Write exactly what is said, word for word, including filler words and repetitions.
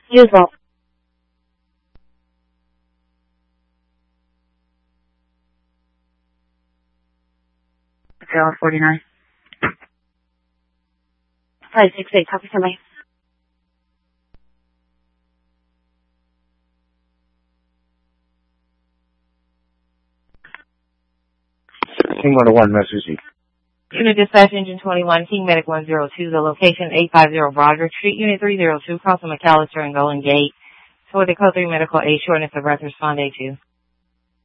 Useful. Zero forty-nine. Five six eight. Copy somebody. King one oh one, Message. Unit Dispatch Engine twenty-one, King Medic one oh two, the location eight fifty Broderick Street, Unit three oh two, crossing McAllister and Golden Gate. For the Code three Medical A, shortness of breath, respond A two.